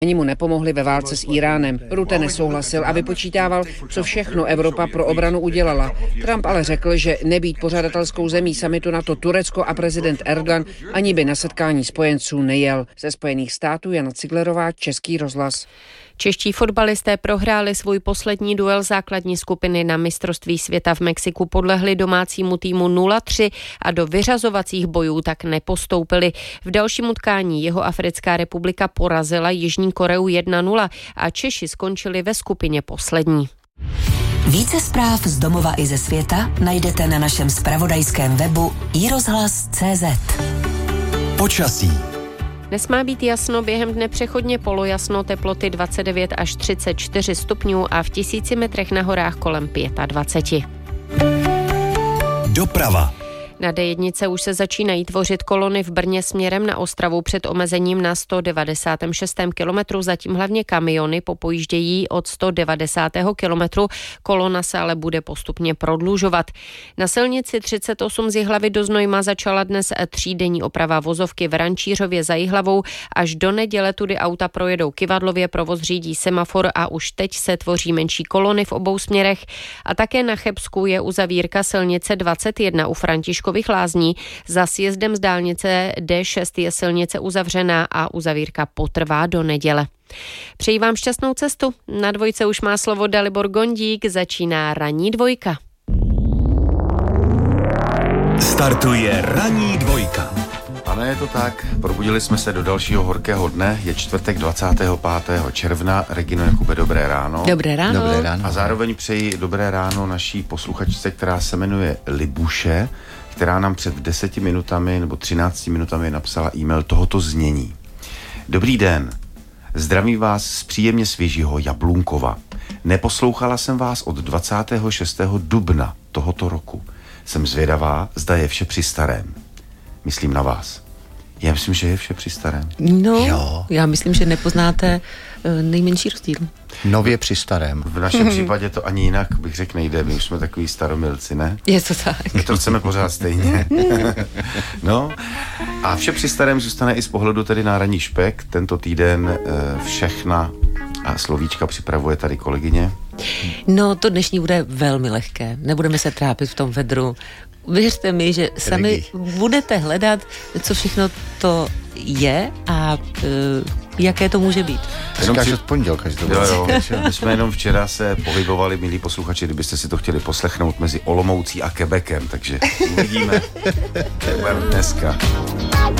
Ani mu nepomohli ve válce s Íránem. Rutte nesouhlasil a vypočítával, co všechno Evropa pro obranu udělala. Trump ale řekl, že nebýt pořadatelskou zemí summitu NATO Turecko a prezident Erdogan ani by na setkání spojenců nejel. Ze Spojených států Jana Ciglerová, Český rozhlas. Čeští fotbalisté prohráli svůj poslední duel základní skupiny na mistrovství světa v Mexiku, podlehli domácímu týmu 0-3 a do vyřazovacích bojů tak nepostoupili. V dalším utkání Jihoafrická republika porazila Jižní Koreu 1-0 a Češi skončili ve skupině poslední. Více zpráv z domova i ze světa najdete na našem zpravodajském webu iRozhlas.cz. Počasí. Dnes má být jasno, během dne přechodně polojasno, teploty 29 až 34 stupňů a v 1000 metrech na horách kolem 25. Doprava. Na D1 už se začínají tvořit kolony v Brně směrem na Ostravu před omezením na 196. kilometru, zatím hlavně kamiony popojíždějí od 190. kilometru, kolona se ale bude postupně prodlužovat. Na silnici 38 z Jihlavy do Znojma začala dnes třídenní oprava vozovky v Rančířově za Jihlavou, až do neděle tudy auta projedou Kyvadlově, provoz řídí semafor a už teď se tvoří menší kolony v obou směrech. A také na Chebsku je uzavírka silnice 21 u Františkových Lázní. Za sjezdem z dálnice D6 je silnice uzavřená a uzavírka potrvá do neděle. Přeji vám šťastnou cestu. Na dvojce už má slovo Dalibor Gondík, začíná ranní dvojka. Startuje ranní dvojka. Ano, je to tak. Probudili jsme se do dalšího horkého dne. Je čtvrtek 25. června. Regino Jakube, dobré ráno. Dobré ráno. Dobré ráno. A zároveň přeji dobré ráno naší posluchačce, která se jmenuje Libuše, která nám před 10 minutami nebo 13 minutami napsala e-mail tohoto znění. Dobrý den. Zdravím vás z příjemně svěžího Jablunkova. Neposlouchala jsem vás od 26. dubna tohoto roku. Jsem zvědavá, zda je vše při starém. Myslím na vás. Já myslím, že je vše při starém. Jo. Já myslím, že nepoznáte nejmenší rozdíl. Nově při starém. V našem případě to ani jinak, bych řekl, nejde. My už jsme takový staromilci, ne? Je to tak. My to chceme pořád stejně. No, a vše při starém zůstane i z pohledu tedy na ranní špek. Tento týden všechna a slovíčka připravuje tady kolegyně. No, to dnešní bude velmi lehké. Nebudeme se trápit v tom vedru. Věřte mi, že sami budete hledat, co všechno to je a jaké to může být. Říkáš od pondělka, že to bude. Jo. My jsme jenom včera se pohybovali, milí posluchači, kdybyste si to chtěli poslechnout, mezi Olomoucí a Quebecem, takže uvidíme, jak budeme dneska.